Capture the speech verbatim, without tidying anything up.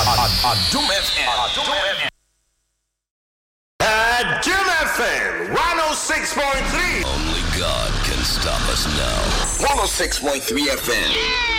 Adum F M. Adum F M. Adum F M one oh six point three. Only God can stop us now. one oh six point three F M. Yeah!